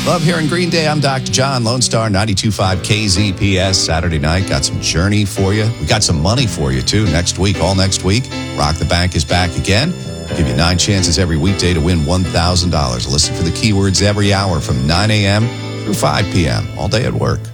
Love hearing Green Day. I'm Dr. John, Lone Star 92.5 KZPS. Saturday night, got some Journey for you. We got some money for you, too, next week, all next week. Rock the Bank is back again. Give you 9 chances every weekday to win $1,000. Listen for the keywords every hour from 9 a.m. through 5 p.m. all day at work.